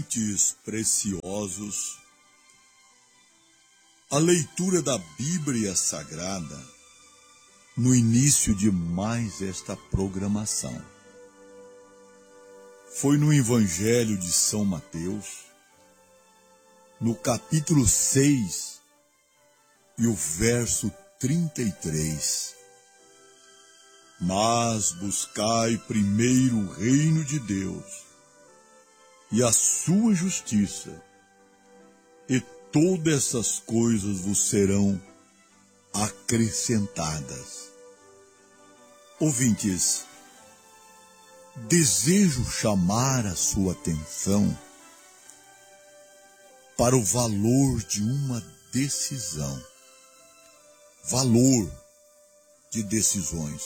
Ouvintes preciosos, a leitura da Bíblia Sagrada no início de mais esta programação foi no Evangelho de São Mateus, no capítulo 6 e o verso 33. Mas buscai primeiro o reino de Deus e a sua justiça, e todas essas coisas vos serão acrescentadas. Ouvintes, desejo chamar a sua atenção para o valor de uma decisão. Valor de decisões.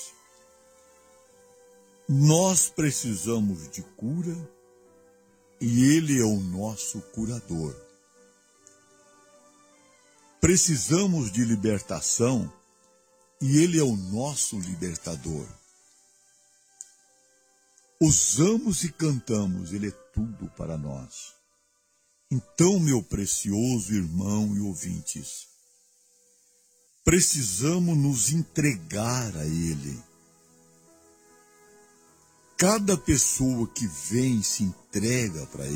Nós precisamos de cura e Ele é o nosso curador. Precisamos de libertação e Ele é o nosso libertador. Usamos e cantamos, Ele é tudo para nós. Então, meu precioso irmão e ouvintes, precisamos nos entregar a Ele. Cada pessoa que vem se entrega para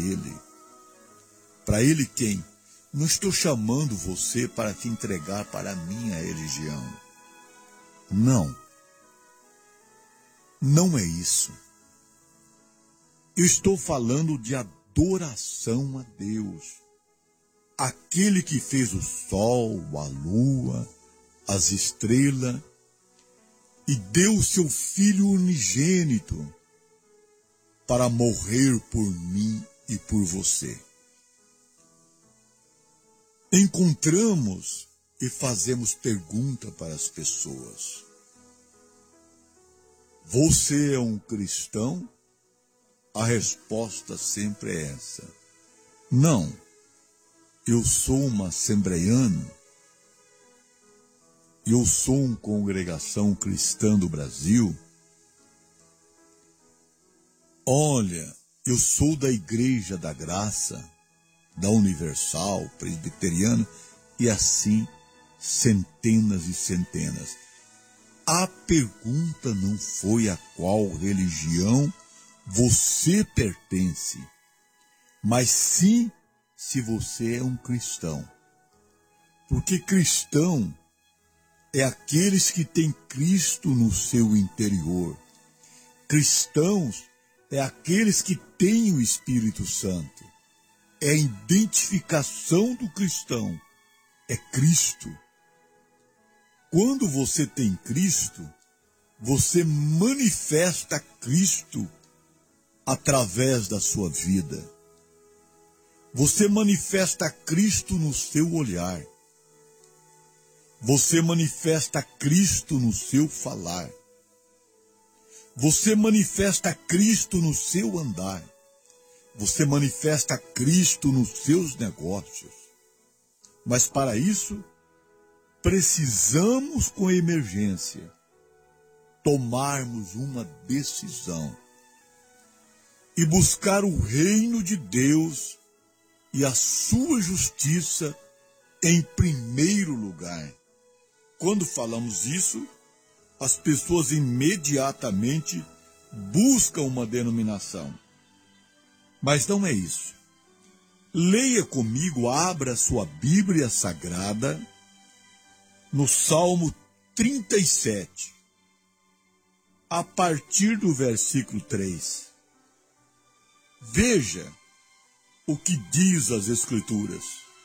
Ele quem? Não estou chamando você para te entregar para a minha religião. Não. Não é isso. Eu estou falando de adoração a Deus. Aquele que fez o sol, a lua, as estrelas, e deu o seu Filho unigênito para morrer por mim e por você. Encontramos e fazemos pergunta para as pessoas. Você é um cristão? A resposta sempre é essa. Não, eu sou um assembleiano. Eu sou uma congregação cristã do Brasil. Olha, eu sou da Igreja da Graça, da Universal, Presbiteriana, e assim centenas e centenas. A pergunta não foi a qual religião você pertence, mas sim se você é um cristão. Porque cristão é aqueles que têm Cristo no seu interior. Cristãos é aqueles que têm o Espírito Santo. É a identificação do cristão. É Cristo. Quando você tem Cristo, você manifesta Cristo através da sua vida. Você manifesta Cristo no seu olhar. Você manifesta Cristo no seu falar. Você manifesta Cristo no seu andar. Você manifesta Cristo nos seus negócios. Mas para isso, precisamos com emergência tomarmos uma decisão e buscar o reino de Deus e a sua justiça em primeiro lugar. Quando falamos isso, as pessoas imediatamente buscam uma denominação. Mas não é isso. Leia comigo, abra sua Bíblia Sagrada no Salmo 37, a partir do versículo 3. Veja o que diz as Escrituras.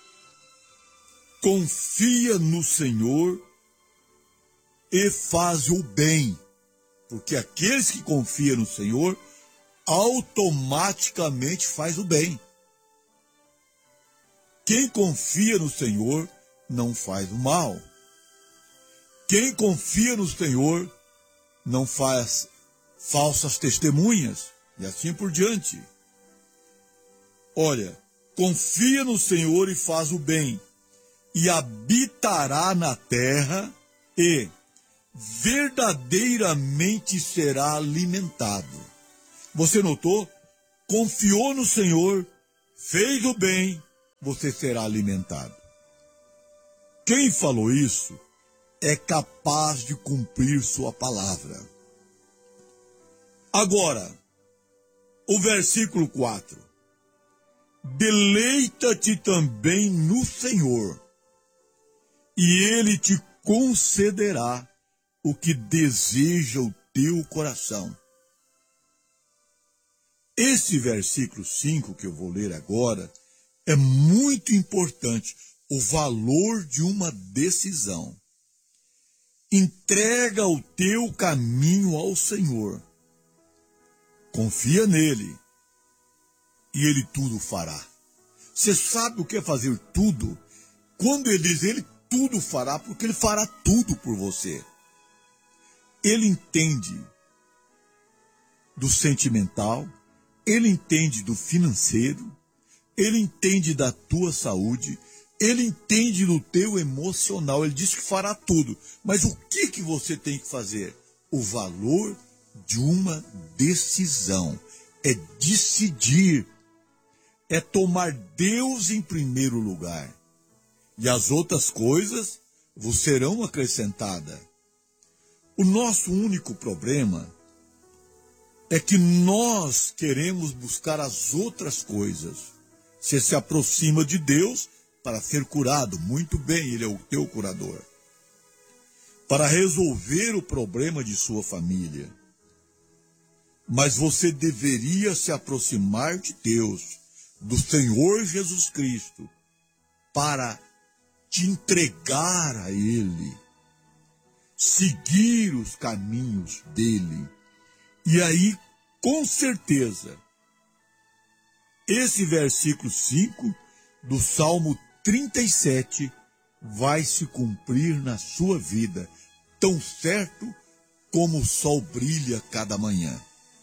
Confia no Senhor e faz o bem, porque aqueles que confiam no Senhor automaticamente faz o bem. Quem confia no Senhor não faz o mal. Quem confia no Senhor não faz falsas testemunhas e assim por diante. Olha, confia no Senhor e faz o bem, e habitará na terra e verdadeiramente será alimentado. Você notou? Confiou no Senhor fez o bem, você será alimentado. Quem falou isso é capaz de cumprir sua palavra. Agora, o versículo 4. Deleita-te também no Senhor, e Ele te concederá o que deseja o teu coração. Esse versículo 5 que eu vou ler agora é muito importante, o valor de uma decisão. Entrega o teu caminho ao Senhor. Confia nele e ele tudo fará. Você sabe o que é fazer tudo? Quando ele diz ele tudo fará, porque ele fará tudo por você. Ele entende do sentimental, ele entende do financeiro, ele entende da tua saúde, ele entende do teu emocional. Ele diz que fará tudo. Mas o que você tem que fazer? O valor de uma decisão. É decidir. É tomar Deus em primeiro lugar. E as outras coisas vos serão acrescentadas. O nosso único problema é que nós queremos buscar as outras coisas. Você se aproxima de Deus para ser curado. Muito bem, Ele é o teu curador. Para resolver o problema de sua família. Mas você deveria se aproximar de Deus, do Senhor Jesus Cristo, para te entregar a Ele, seguir os caminhos dEle. E aí, com certeza, esse versículo 5 do Salmo 37 vai se cumprir na sua vida, tão certo como o sol brilha cada manhã.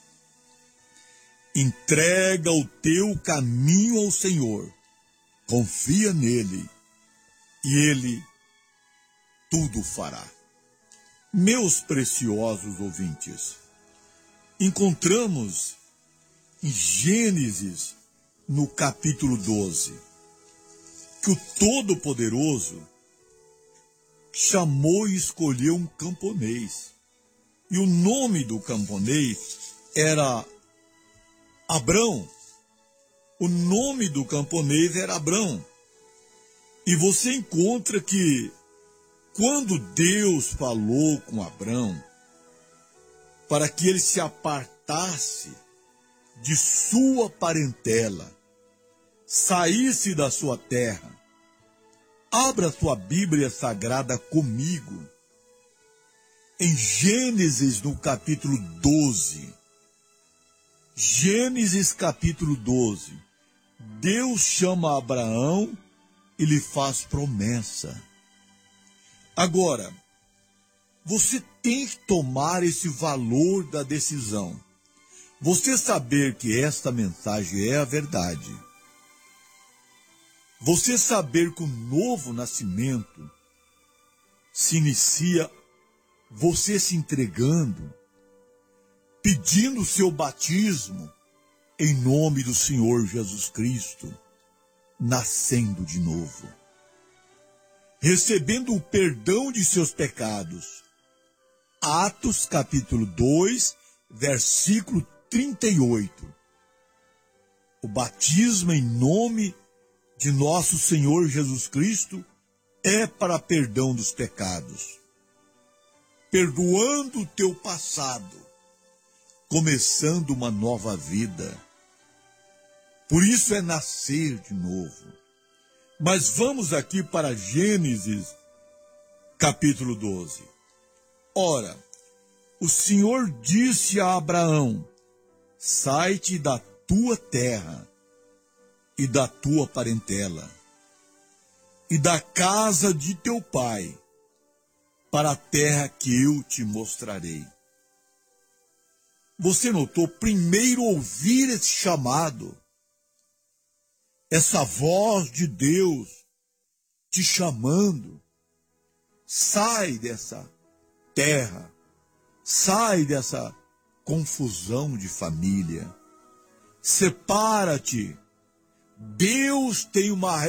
Entrega o teu caminho ao Senhor, confia nele, e ele tudo fará. Meus preciosos ouvintes, encontramos em Gênesis, no capítulo 12, que o Todo-Poderoso chamou e escolheu um camponês. E o nome do camponês era Abrão. O nome do camponês era Abrão. E você encontra que quando Deus falou com Abrão para que ele se apartasse de sua parentela, saísse da sua terra, abra sua Bíblia Sagrada comigo, em Gênesis no capítulo 12. Gênesis capítulo 12. Deus chama Abraão e lhe faz promessa. Agora, você tem que tomar esse valor da decisão. Você saber que esta mensagem é a verdade. Você saber que o novo nascimento se inicia você se entregando, pedindo o seu batismo em nome do Senhor Jesus Cristo, nascendo de novo, recebendo o perdão de seus pecados. Atos capítulo 2, versículo 38. O batismo em nome de nosso Senhor Jesus Cristo é para perdão dos pecados, perdoando o teu passado, começando uma nova vida. Por isso é nascer de novo. Mas vamos aqui para Gênesis capítulo 12. Ora, o Senhor disse a Abraão: sai-te da tua terra e da tua parentela e da casa de teu pai, para a terra que eu te mostrarei. Você notou? Primeiro ouvir esse chamado, essa voz de Deus te chamando. Sai dessa terra, sai dessa confusão de família, separa-te Deus tem uma